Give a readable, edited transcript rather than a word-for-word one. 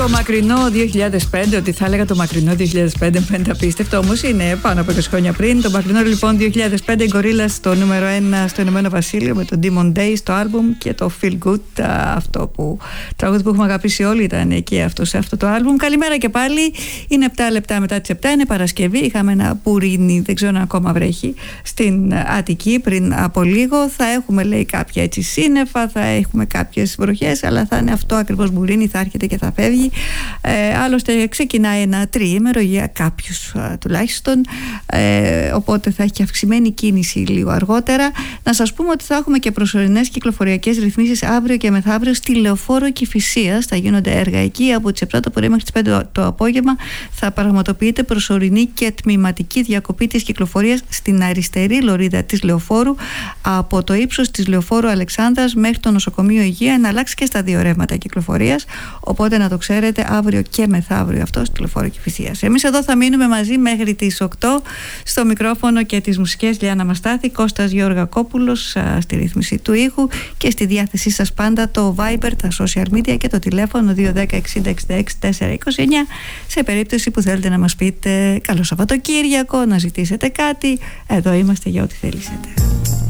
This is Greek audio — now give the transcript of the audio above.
Το μακρινό 2005, ότι θα έλεγα το μακρινό 2005 φαίνεται απίστευτο, όμως είναι πάνω από 20 χρόνια πριν. Το μακρινό λοιπόν 2005, οι Gorillaz στο νούμερο 1 στο Ηνωμένο Βασίλειο με το Demon Days, το άλμπουμ, και το Feel Good, αυτό που τραγούδι που έχουμε αγαπήσει όλοι ήταν εκεί σε αυτό το άλμπουμ. Καλημέρα και πάλι. Είναι 7 λεπτά μετά τις 7, είναι Παρασκευή. Είχαμε ένα πουρίνι, δεν ξέρω αν ακόμα βρέχει, στην Αττική πριν από λίγο. Θα έχουμε, λέει, κάποια έτσι σύννεφα, θα έχουμε κάποιες βροχές, αλλά θα είναι αυτό ακριβώς μπουρίνι, θα έρχεται και θα φεύγει. Άλλωστε ξεκινάει ένα τριήμερο για κάποιους τουλάχιστον, οπότε θα έχει και αυξημένη κίνηση λίγο αργότερα. Να σας πούμε ότι θα έχουμε και προσωρινές κυκλοφοριακές ρυθμίσεις αύριο και μεθαύριο στη Λεωφόρο Κηφισίας. Θα γίνονται έργα εκεί από τις 7 το πρωί μέχρι τις 5 το απόγευμα. Θα πραγματοποιείται προσωρινή και τμηματική διακοπή της κυκλοφορίας στην αριστερή λωρίδα της Λεωφόρου, από το ύψος της Λεωφόρου Αλεξάνδρας μέχρι το νοσοκομείο Υγεία, να αλλάξει και στα δύο ρεύματα κυκλοφορίας. Οπότε να το ξέρετε, αύριο και μεθαύριο αυτό στη Λεωφόρο Κηφισίας. Εμείς εδώ θα μείνουμε μαζί μέχρι τις 8. Στο μικρόφωνο και τις μουσικές Λιάννα Μαστάθη, Κώστας Γεωργακόπουλος στη ρύθμιση του ήχου, και στη διάθεσή σας πάντα το Viber, τα social media και το τηλέφωνο 210 60 66 429, σε περίπτωση που θέλετε να μας πείτε καλό Σαββατοκύριακο, να ζητήσετε κάτι. Εδώ είμαστε για ό,τι θέλησετε.